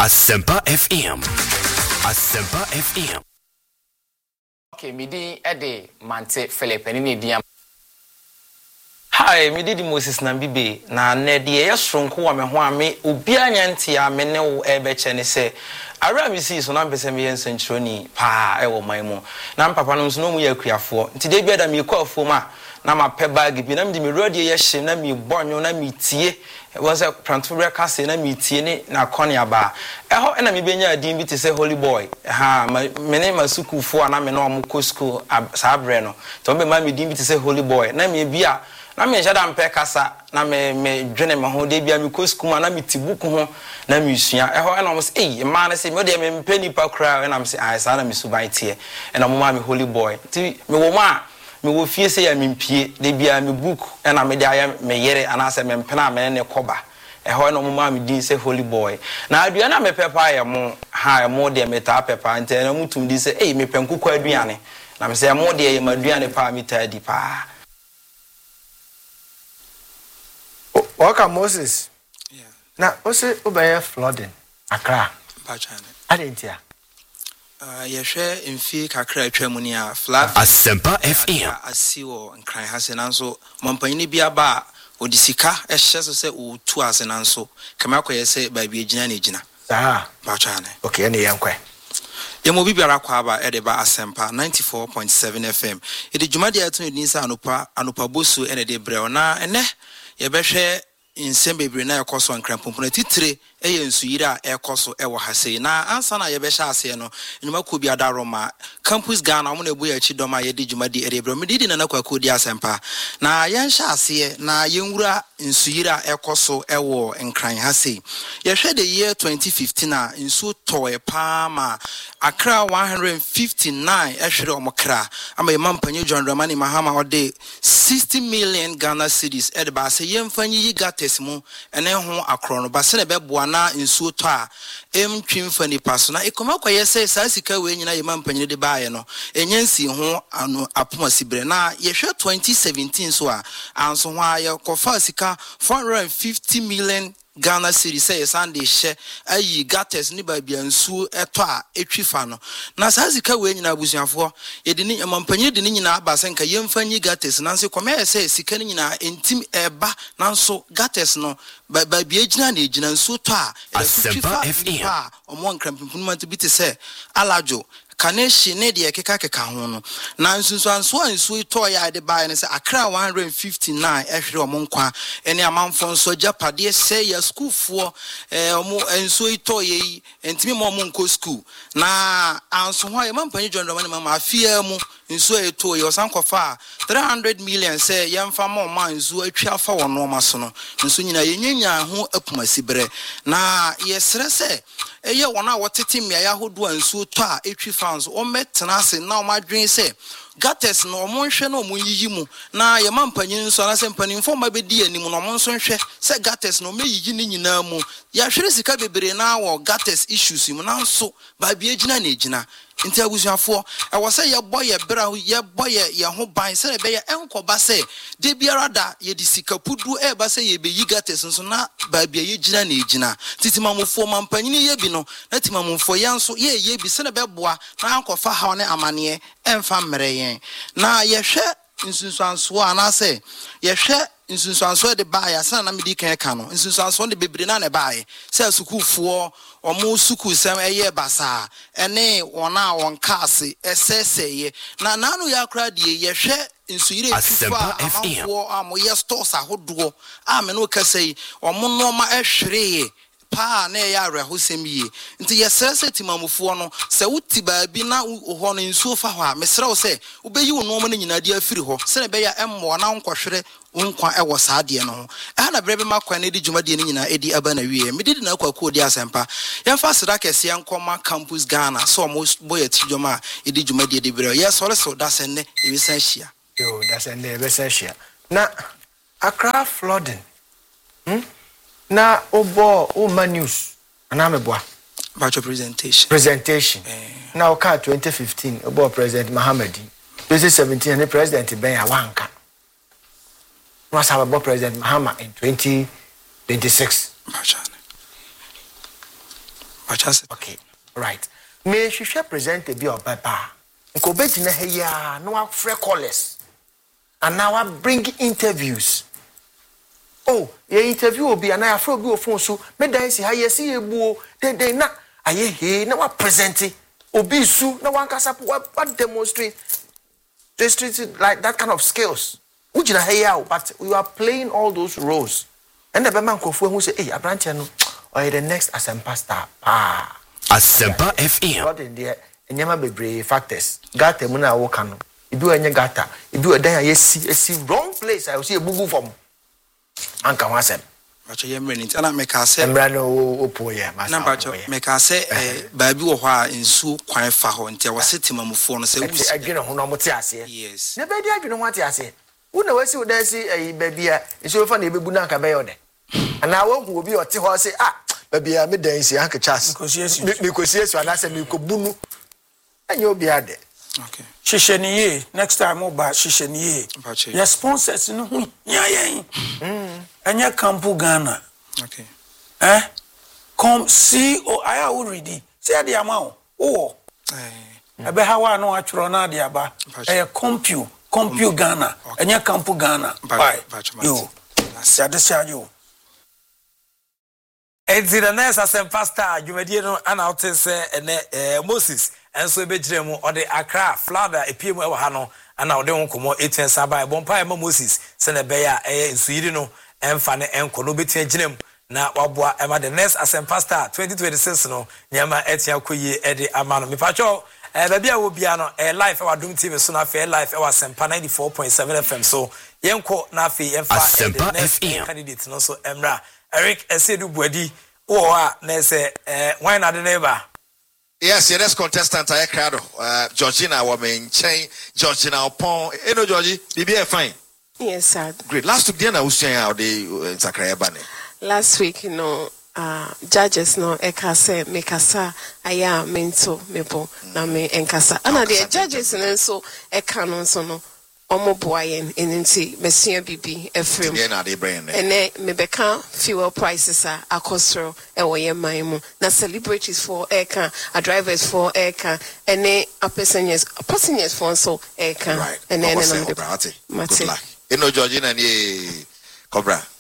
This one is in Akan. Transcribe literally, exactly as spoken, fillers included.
Asempa F M. Asempa F M. Okay, midi ede mante Philip eni ne dia. Hi, midi di Moses Nambibe na ne de ye sonko wa me ho ame obi anyanti a me ne wo ebe che ne se ara mi si so na mpese me yen sentroni pa e wo man mu na papa no so no mu ya kuafo nti de bia da me ko afo ma na ma pe bag bi na me de me radio ye hye na me bonyo na me tie was a prantura kase na me tie ne na kone aba e ho na me benya adin bi te se Holy Boy ha me ne masukufo na me no am ko school sabre no to be ma me din bi te se Holy Boy na me bia na me jada mpe kasa na me me dwene me ho de bia me ko school na me tibuku ho na me sua e ho na mo se eh ma na se me de me mpe nipa kra na me se ah sa na me suban tie e na mo ma me Holy Boy ti me wo ma me wo fie se ya me mpie de bia me book e na me de aya me yere ana se me mpe na me ne koba e ho na mo ma me din se Holy Boy na adua na me pepa ya mo ha mo de me ta pepa nte na mutum di se eh me penkuko aduane na me se mo de ye maduane pa mi ta di pa. Welcome, Moses. Yeah. Now, what's it about flooding? Accra. Bachane. I didn't hear. Uh, yeah, share in fee kakra tremunia flat. Asempa F M. Asiwo and cry has an answer. Mompany be a bar or the sika, as she say, or two as an answer. Kamako say by be Jina. Ah, Bachane. Okay, any young quay. Yamobi Barakwaba Edeba Asempa ninety-four point seven F M. It is Jumadia to Nisa Anupa, Anupa Busu, and a de Breona, and eh, Yabeshe. In Sembe na ekoso ankrampompona titire eye nsuyira ekoso ewo hase na ansa na yebesha ase no nyuma ko bi adaroma campus Ghana mo na ebu ya chi doma ye di djumadi erebro medidi na nakwa ko di asempa na yensha ase na yenwura nsuyira ekoso ewo nkran hase ye hwe the year twenty fifteen a nsu toye pa ma Accra one hundred fifty-nine ehwere omokra ama yemampanyi John Dramani Mahama ode sixty million Ghana cedis edeba se yemfanyi yiga tesmu ene ho akro no ba se na beboa na nsuo to a em twimfa ni paso na ekoma kwaye se sa sika we nyina yemampanyi de baaye no enyansi ho ano apoma sibre na yehwe twenty seventeen so a anso ho aye kofa sika four hundred fifty million Ghana city say Sunday she ayi gates ni ba bia nsuo eto a etwifa no na sa sika we nyina abusuafo ye de ni mampanyi de ni nyina abasa nka yemfanyi gates nanso kome say sika ni nyina entim eba nanso gates no ba ba bia gina na egina nsuo to a Asempa F M. omo nkrampimpunuma to bi te say alajo kaneshi ne de keka keka ho no na nsunsu anso ansuo to ya de bae ne se Accra one hundred fifty-nine ehwere omo nkwa ene amanfo nso japade se ya school fo eh omo ensuo to ye entimi mo omo nko school na anso ho ya mampanyi John Dramani mama afia mu nsuo eto ye osan kofa three hundred million se yemfa mo ma nsuo atwa fa wono maso no nso nyina yenyanya ho apuma sibre na yesre se eye wona wotete mmea ya hodo ansuo to a etwi fans o metena ase na o madwen se gates no mo nhwe na o mo yiyi mu na ye mampanyin nso na se mpanimfo ma bedi anim no mo nso nhwe se gates no me yiyi ni nyina mu ya hwere sika bebere na wo gates issues mu na nso ba bia gina na egina nti abusuafo e wo se ye boye bra ye boye ye ho ban se be ye enkoba se de biara da ye di sika pudu e ba se ye be yi gates nso na ba bia ye gina na egina titimamfo mampanyin ye bi no na timamfo ye nso ye ye bi se ne be boa na ankofa ha ne amane emfa mmere yen na ye hwe nsunsuanso ana se ye hwe nsunsuanso de ba ya sana na medi kan ka no nsunsuanso de bebre na ne bae se asukufo omo suku sem eye basa ene wona won kase eseseye na nanu ya kra die ye hwe nsuyire tufa amafo amoye stores ahodo a me no kasei omo no ma ehwere pa na ya rehosem yi nti yesese timamufo no se wuti ba bi na ho no nsuo fa ho a mesre wo se ubeyi wo no ma nyina de afiri ho se ne be ya emmo na nkohwere unkwa ewo saade no e na brebe makwa na di djumade ni nyina edi aba na wie medidi na akwa di asempa yemfa sida kese yankoma campus Ghana so mo boye tidjoma edi djumade de bre yes ole so da senne e bi san hia Yo, da senne e bi san hia na Accra flooding hmm na obo o news ana meboa about your presentation presentation eh. Now ka twenty fifteen obo President Mahamadi twenty seventeen the president Ben Awanka was about President Mahama in twenty twenty-six Okay, right. May she share present a bit of papa. Nko be jina he ya no wa free callers. And now I bring interviews. Oh, ye interview obi and I afro obi phone so me dan si ha ye si ebu den den na aye he na wa present obi su na wan kasa what demonstrate demonstrate like that kind of skills. Ujina he ya but you are playing all those roles. And the man kofu who say, "Hey, Abranche no, or the next Asempa star." Ah, Asempa F M. What in there? Enyama bebre factors. Gata mu na wo kanu. Ibi enye gata. Ibi odan ya si esi wrong place. I will see a bugu from. Anka wasem. Bacho ye mreni nti ana meka se. Emra no opo ye. Na bacho meka se eh baabi wo ho a nsu kwan fa ho nti a wose temamufo no se wusi. Adwene ho no mo te ase. Yes. Ne be di adwene ho ate ase. Wo na wasi wo dan si eh baabi a nsu fa na ebebu na anka be yode. Ana wo hu obi ote ho say ah baabi a me dan si anka chas me ko siesu ana say me ko bunu enye obi ade. Okay, Shisheniye next time oba Shisheniye your sponsors no hu nya yen mm enye Campo Ghana. Okay, eh come see o aya wo ready say dey ama wo wo eh ebe hawa no atworo na dey aba eh Compu Compu Ghana enye Campo Ghana bye yo sia de sia yo. Enti the next Asempa star Jumedie no ana wote se ene eh, Moses enso ebegire mu ode Accra Florida epie mu e ha no ana ode ho komo etin saba e bompa e ma Moses se na be ya eh nsuyiri no emfa ne enko no betin ginem na waboa e ma the next Asempa star twenty twenty-six no nyama etia koyi e de ama no mepacho eh ba bia wo bia no eh live e wadum T V so na fe live e wa Asempa ninety-four point seven F M so yenko na fe emfa Asempa F M candidate no so emra Eric Esedu Buadi owa na say eh why na the neighbor. Yes, the next contestant I crowd uh Georgina woman chain Georgina upon you know Georgie be be fine. Yes sir. Great. Last week then I was saying how they in Sakraya. Last week you know uh judges no ekase mekasa aya mento mebo na me enkasa ana the judges no so eka no so no omo boyen enti mesia bibi efrem yeah na dey brain ene mebeka fuel prices are akosro e wo ye man mu na celebrities for eka a drivers for eka ene a passengers a passengers for so eka ene ene no de mate you know Georgina ni Cobra